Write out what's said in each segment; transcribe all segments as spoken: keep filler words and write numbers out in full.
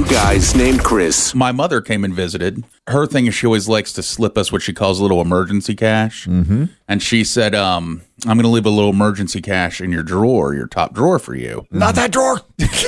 guys named Chris. My mother came and visited. Her thing is she always likes to slip us what she calls a little emergency cash. Mm-hmm. And she said, um, I'm going to leave a little emergency cash in your drawer, your top drawer for you. Mm-hmm. Not that drawer.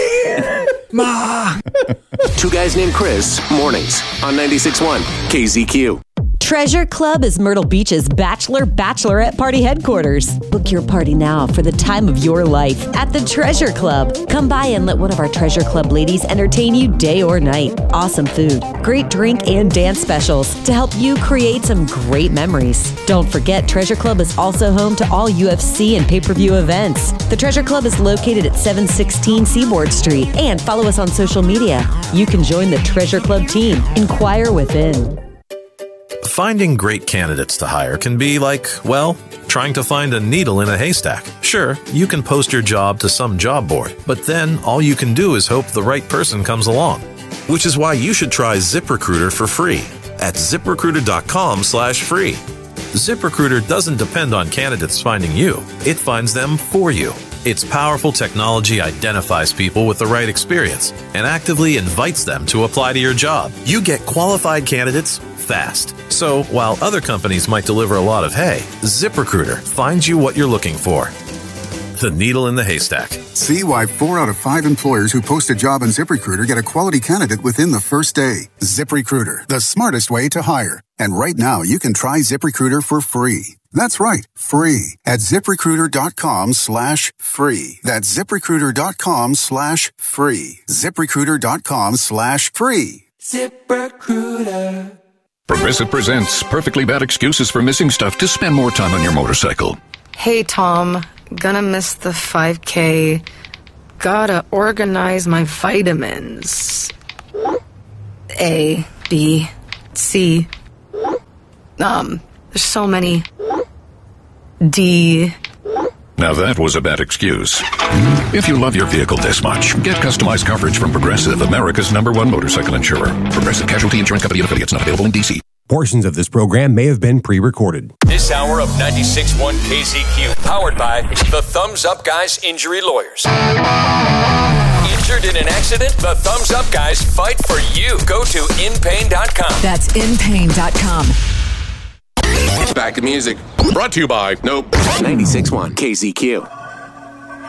Ma. Two Guys Named Chris, mornings on ninety-six point one K Z Q. Treasure Club is Myrtle Beach's Bachelor Bachelorette Party headquarters. Book your party now for the time of your life at the Treasure Club. Come by and let one of our Treasure Club ladies entertain you day or night. Awesome food, great drink and dance specials to help you create some great memories. Don't forget, Treasure Club is also home to all U F C and pay-per-view events. The Treasure Club is located at seven sixteen Seaboard Street, and follow us on social media. You can join the Treasure Club team. Inquire within. Finding great candidates to hire can be like, well, trying to find a needle in a haystack. Sure, you can post your job to some job board, but then all you can do is hope the right person comes along. Which is why you should try ZipRecruiter for free at ZipRecruiter.com slash free. ZipRecruiter doesn't depend on candidates finding you. It finds them for you. Its powerful technology identifies people with the right experience and actively invites them to apply to your job. You get qualified candidates fast. So while other companies might deliver a lot of hay, ZipRecruiter finds you what you're looking for. The needle in the haystack. See why four out of five employers who post a job on ZipRecruiter get a quality candidate within the first day. ZipRecruiter, the smartest way to hire. And right now, you can try ZipRecruiter for free. That's right, free at ZipRecruiter.com slash free. That's ZipRecruiter.com slash free. ZipRecruiter.com slash free. ZipRecruiter. Progressive presents Perfectly Bad Excuses for Missing Stuff to Spend More Time on Your Motorcycle. Hey, Tom. Gonna miss the five K. Gotta organize my vitamins. A, B, C. Um, there's so many. D. Now that was a bad excuse. If you love your vehicle this much, get customized coverage from Progressive, America's number one motorcycle insurer. Progressive Casualty Insurance Company and affiliates, not available in D C. Portions of this program may have been pre-recorded. This hour of ninety-six point one K Z Q, powered by the Thumbs Up Guys Injury Lawyers. Injured in an accident? The Thumbs Up Guys fight for you. Go to in pain dot com. That's in pain dot com. Back to music. Brought to you by Nope. ninety-six point one K Z Q.